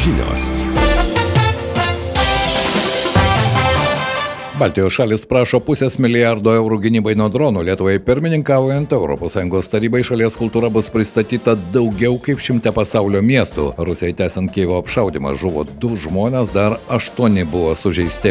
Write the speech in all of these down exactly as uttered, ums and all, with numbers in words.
žinios. Baltijos šalis prašo pusės milijardo eurų gynybai nuo dronų. Lietuvai pirmininkaujant Europos Sąjungos tarybai šalies kultūra bus pristatyta daugiau kaip šimte pasaulio miestų. Rusijai tęsiant Kijevo apšaudymą žuvo du žmonės, dar aštuoni buvo sužeisti.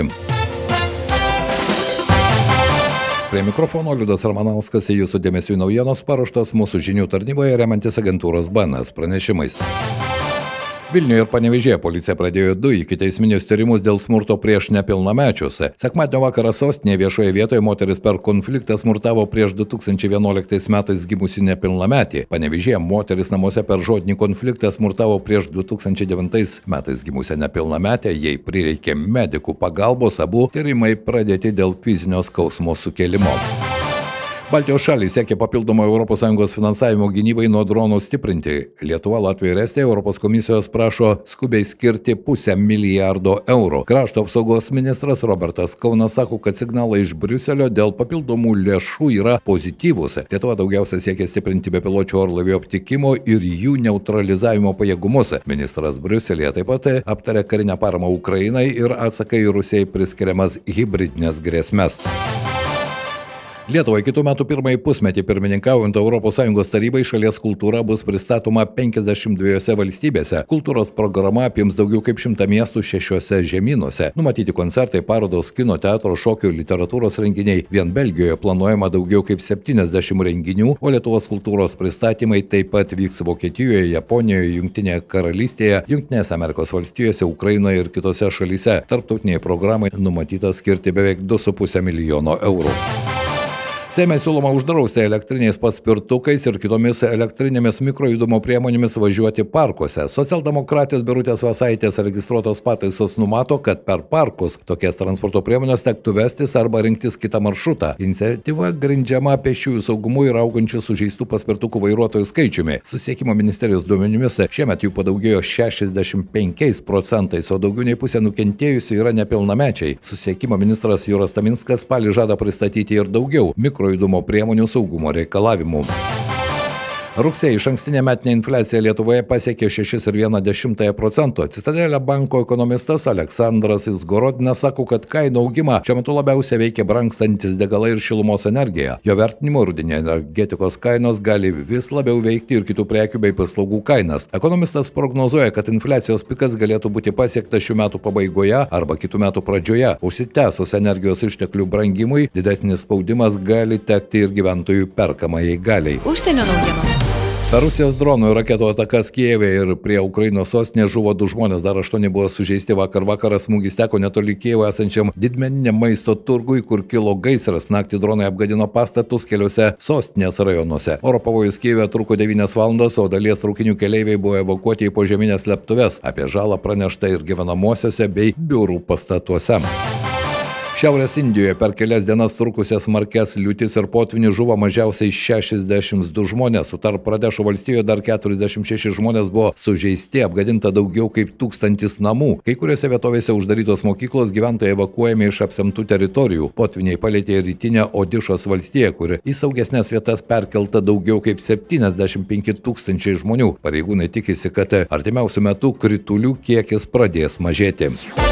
Prie mikrofono Liudas Ramanauskas, jūsų dėmesiui naujienos paruoštos mūsų žinių tarnyboje remiantis agentūros B N S pranešimais. Vilniuje ir Panevėžyje policija pradėjo du ikiteisminius tyrimus dėl smurto prieš nepilnamečius. Sekmadienio vakarą sostinėje viešoje vietoje moteris per konfliktą smurtavo prieš du tūkstančiai vienuoliktais metais gimusį nepilnametį. Panevėžyje moteris namuose per žodinį konfliktą smurtavo prieš du tūkstančiai devintais metais gimusią nepilnametę. Jai prireikė medikų pagalbos, abu tyrimai pradėti dėl fizinio skausmo sukėlimo. Baltijos šalys siekia papildomą Europos Sąjungos finansavimo gynybai nuo dronų stiprinti. Lietuva, Latvija ir Estija Europos komisijos prašo skubiai skirti pusę milijardo eurų. Krašto apsaugos ministras Robertas Kaunas sako, kad signalai iš Briuselio dėl papildomų lėšų yra pozityvūs. Lietuva daugiausia siekia stiprinti bepiločių orlaivių aptikimo ir jų neutralizavimo pajėgumus. Ministras Briuselėje taip pat aptarė karinę paramą Ukrainai ir atsaką į Rusijai priskiriamas hibridinės grėsmes. Lietuvai kitų metų pirmąjį pusmetį pirmininkaujant Europos Sąjungos tarybai šalies kultūra bus pristatoma penkiasdešimt dviejose valstybėse. Kultūros programa apims daugiau kaip šimtą miestų šešiuose žemynuose. Numatyti koncertai, parodos, kino, teatro, šokių, literatūros renginiai. Vien Belgijoje planuojama daugiau kaip septyniasdešimt renginių, o Lietuvos kultūros pristatymai taip pat vyks Vokietijoje, Japonijoje, Jungtinėje karalystėje, Jungtinėse Amerikos valstijose, Ukrainoje ir kitose šalyse. Tarptautiniai programai numatyta skirti beveik du su puse milijono eurų. Seime siūloma uždrausti elektriniais paspirtukais ir kitomis elektrinėmis mikrojudumo priemonėmis važiuoti parkuose. Socialdemokratės Birutės Vasaitės registruotos pataisos numato, kad per parkus tokias transporto priemonės tektų vestis arba rinktis kitą maršrutą. Iniciatyva grindžiama pėsčiųjų saugumu ir augančių sužeistų paspirtukų vairuotojų skaičiumi. Susisiekimo ministerijos duomenimis šiemet jų padaugėjo šešiasdešimt penkiais procentais, o daugiau nei pusė nukentėjusių yra nepilnamečiai. Susisiekimo ministras Juras Taminskas spalį žada pristatyti ir daugiau mikro judumo priemonių saugumo reikalavimų. Rugsėjį išankstinė metinė infliacija Lietuvoje pasiekė šeši ir vieną dešimtąją procento. Citadelė banko ekonomistas Aleksandras Izgorodinas sako, kad kainų augimą šiuo metu labiausiai veikia brangstantis degalai ir šilumos energija. Jo vertinimo rudenį energetikos kainos gali vis labiau veikti ir kitų prekių bei paslaugų kainas. Ekonomistas prognozuoja, kad infliacijos pikas galėtų būti pasiektas šių metų pabaigoje arba kitų metų pradžioje. Užsitęsus energijos išteklių brangimui, didesnis spaudimas gali tekti ir gyventojų perkamajai galiai. Užsienio naujienos. Per Rusijos dronų ir raketų atakas Kijeve ir prie Ukrainos sostinės žuvo du žmonės, dar aštuoni buvo sužeisti. Vakar vakarą smūgis teko netoli Kijevo esančiam didmeniniam maisto turgui, kur kilo gaisras. Naktį dronai apgadino pastatus keliose sostinės rajonuose. Oro pavojus Kijeve truko devynias valandas, o dalies traukinių keleiviai buvo evakuoti į požeminės slėptuves. Apie žalą pranešta ir gyvenamosiose bei biurų pastatuose. Šiaurės Indijoje per kelias dienas trukusias smarkias liūtis ir potvynis žuvo mažiausiai šešiasdešimt du žmonės. Utar Pradešo valstijoje dar keturiasdešimt šeši žmonės buvo sužeisti, apgadinta daugiau kaip tūkstantis namų. Kai kuriuose vietovėse uždarytos mokyklos, gyventojai evakuojami iš apsemtų teritorijų. Potviniai palietė rytinę Odišos valstiją, kur į saugesnės vietas perkelta daugiau kaip septyniasdešimt penki tūkstančiai žmonių. Pareigūnai tikisi, kad artimiausiu metu kritulių kiekis pradės mažėti.